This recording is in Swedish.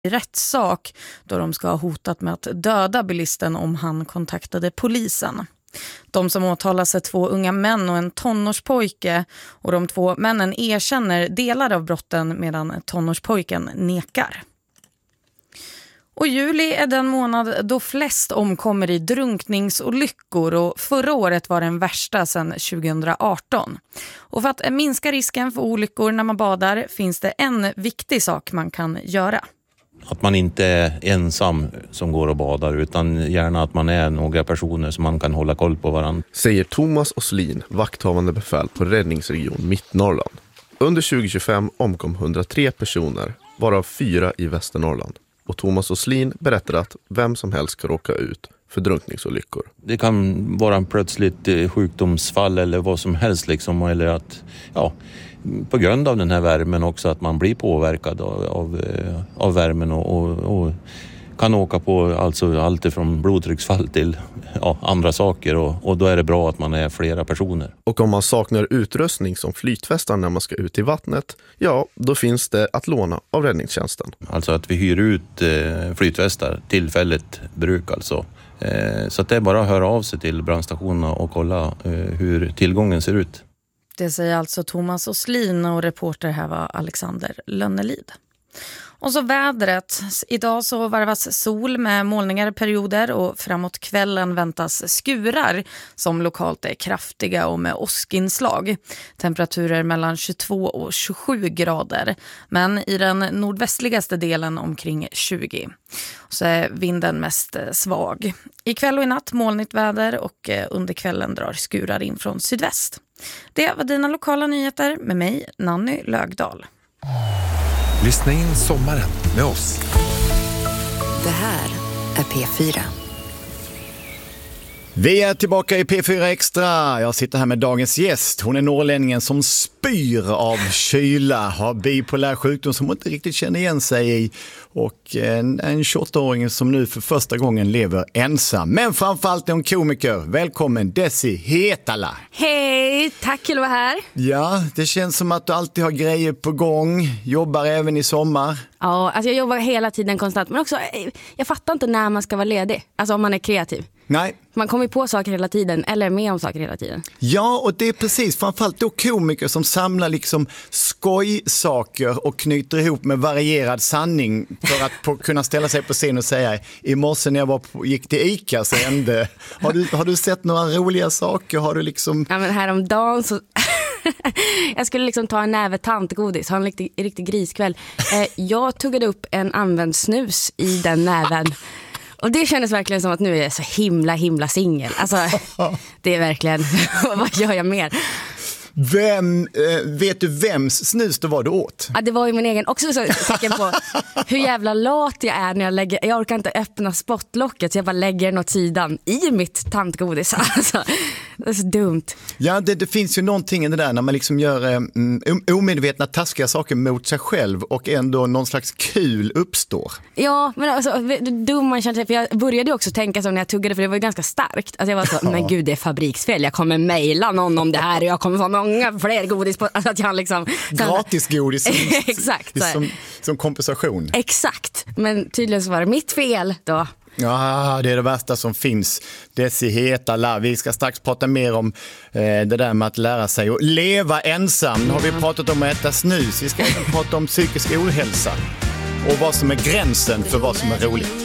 i rättssak då de ska ha hotat med att döda bilisten om han kontaktade polisen. De som åtalas är 2 unga män och en tonårspojke, och de 2 männen erkänner delar av brotten medan tonårspojken nekar. Och juli är den månad då flest omkommer i drunkningsolyckor, och förra året var den värsta sedan 2018. Och för att minska risken för olyckor när man badar finns det en viktig sak man kan göra. Att man inte är ensam som går och badar, utan gärna att man är några personer som man kan hålla koll på varandra. Säger Thomas Åslin, vakthavande befäl på räddningsregion Mittnorrland. Under 2025 omkom 103 personer, varav 4 i Västernorrland. Och Thomas Åslin berättar att vem som helst kan råka ut för drunkningsolyckor. Det kan vara en plötsligt sjukdomsfall eller vad som helst liksom, eller att på grund av den här värmen också att man blir påverkad av värmen och kan åka på alltså allt ifrån blodtrycksfall till andra saker, och då är det bra att man är flera personer. Och om man saknar utrustning som flytvästar när man ska ut i vattnet, då finns det att låna av räddningstjänsten. Alltså att vi hyr ut flytvästar, tillfälligt bruk alltså. Så att det är bara att höra av sig till brandstationerna och kolla hur tillgången ser ut. Det säger alltså Thomas Åslin, och reporter här var Alexander Lönnelid. Och så vädret. Idag så varvas sol med molningar i perioder, och framåt kvällen väntas skurar som lokalt är kraftiga och med åskinslag. Temperaturer mellan 22 och 27 grader, men i den nordvästligaste delen omkring 20. Så är vinden mest svag. Ikväll och i natt molnigt väder, och under kvällen drar skurar in från sydväst. Det var dina lokala nyheter med mig, Nanny Lögdahl. Lyssna in sommaren med oss. Det här är P4. Vi är tillbaka i P4 Extra. Jag sitter här med dagens gäst. Hon är norrlänningen som spyr av kyla, har bipolär sjukdom som hon inte riktigt känner igen sig i, och en 28-åring som nu för första gången lever ensam. Men framförallt är hon komiker. Välkommen Desi Hetala. Hej, tack för att vara här. Ja, det känns som att du alltid har grejer på gång. Jobbar även i sommar. Ja, alltså jag jobbar hela tiden konstant. Men också, jag fattar inte när man ska vara ledig. Alltså om man är kreativ. Nej. Man kommer på saker hela tiden, eller med om saker hela tiden. Ja, och det är precis, framförallt då komiker som samlar liksom skojsaker och knyter ihop med varierad sanning för att kunna ställa sig på scen och säga: i morse när jag gick till Ica så hände. Har du sett några roliga saker? Har du liksom... Ja, men häromdagen så... jag skulle liksom ta en näve tantgodis, ha en riktig griskväll. Jag tuggade upp en använd snus i den näven. Och det kändes verkligen som att nu är jag så himla singel. Alltså, det är verkligen, vad gör jag mer? Vet du vems snus det var du åt? Ja, det var ju min egen. Också så säker på hur jävla lat jag är när jag orkar inte öppna spottlocket, så jag bara lägger den åt sidan i mitt tantgodis. Alltså, det är så dumt. Ja, det finns ju någonting i det där när man liksom gör omedvetna taskiga saker mot sig själv och ändå någon slags kul uppstår. Ja, men alltså, dum man känner sig, för jag började också tänka så när jag tuggade, för det var ju ganska starkt. Alltså jag var så, men gud, det är fabriksfel, jag kommer mejla någon om det här och jag kommer få många fler godis på, alltså att jag liksom... Gratis godis exakt, som kompensation. Exakt, men tydligen så var det mitt fel då. Ja, det är det värsta som finns. Desi Hetala. Vi ska strax prata mer om det där med att lära sig att leva ensam. Nu har vi pratat om att äta snus. Vi ska även prata om psykisk ohälsa och vad som är gränsen för vad som är roligt.